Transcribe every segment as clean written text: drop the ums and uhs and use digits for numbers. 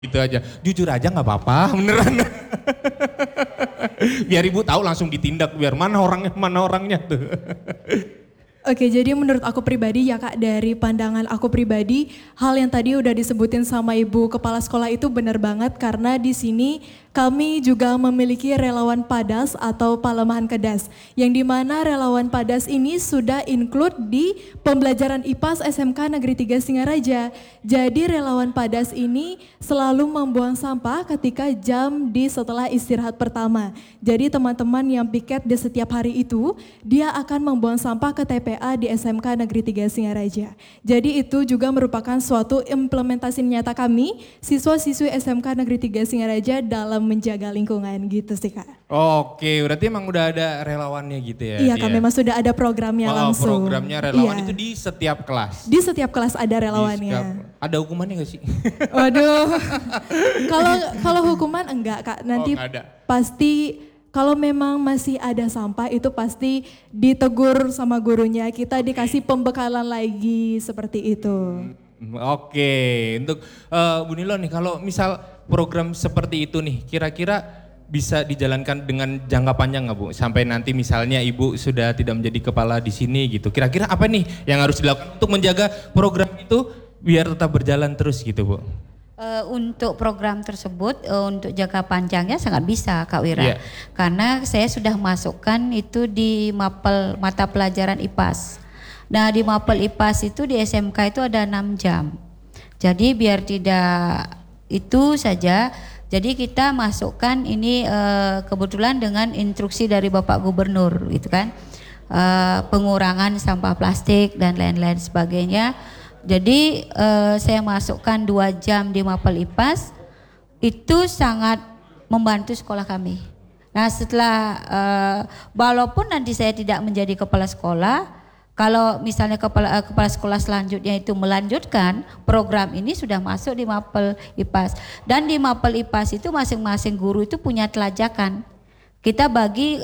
Gitu aja, jujur aja nggak apa-apa, beneran. Biar ibu tahu langsung ditindak, biar mana orangnya tuh. Oke, jadi menurut aku pribadi ya Kak, dari pandangan aku pribadi, hal yang tadi udah disebutin sama Ibu Kepala Sekolah itu benar banget karena di sini kami juga memiliki relawan PADAS atau Palemahan Kedas, yang dimana relawan PADAS ini sudah include di pembelajaran IPAS SMK Negeri 3 Singaraja. Jadi relawan PADAS ini selalu membuang sampah ketika jam di setelah istirahat pertama. Jadi teman-teman yang piket di setiap hari itu, dia akan membuang sampah ke TPA di SMK Negeri 3 Singaraja. Jadi itu juga merupakan suatu implementasi nyata kami, siswa-siswi SMK Negeri 3 Singaraja dalam menjaga lingkungan gitu sih Kak. Oke, berarti emang udah ada relawannya gitu ya? Iya Kak, memang sudah ada programnya langsung. Programnya relawan Iya. itu di setiap kelas? Di setiap kelas ada relawannya. Ada hukumannya gak sih? Waduh, kalau hukuman enggak Kak, nanti pasti kalau memang masih ada sampah itu pasti ditegur sama gurunya, kita dikasih pembekalan lagi seperti itu. Oke, untuk Bu Nilo nih, kalau misal program seperti itu nih, kira-kira bisa dijalankan dengan jangka panjang nggak Bu? Sampai nanti misalnya Ibu sudah tidak menjadi kepala di sini gitu. Kira-kira apa nih yang harus dilakukan untuk menjaga program itu biar tetap berjalan terus gitu Bu? Untuk program tersebut untuk jangka panjangnya sangat bisa Kak Wira. Karena saya sudah masukkan itu di mapel mata pelajaran IPAS. Nah di mapel IPAS itu di SMK itu ada 6 jam. Jadi biar tidak itu saja, jadi kita masukkan ini kebetulan dengan instruksi dari Bapak Gubernur gitu kan, pengurangan sampah plastik dan lain-lain sebagainya. Jadi saya masukkan 2 jam di mapel IPAS, itu sangat membantu sekolah kami. Nah setelah walaupun nanti saya tidak menjadi kepala sekolah, kalau misalnya kepala sekolah selanjutnya itu melanjutkan program ini sudah masuk di mapel IPAS, dan di mapel IPAS itu masing-masing guru itu punya telajakan. Kita bagi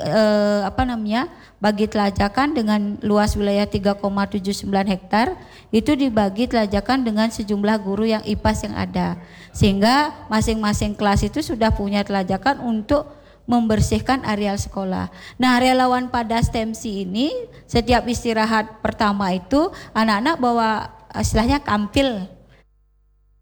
bagi telajakan dengan luas wilayah 3,79 hektar, itu dibagi telajakan dengan sejumlah guru yang IPAS yang ada, sehingga masing-masing kelas itu sudah punya telajakan untuk membersihkan areal sekolah. Nah relawan PADAS TMC ini setiap istirahat pertama itu anak-anak bawa istilahnya kampil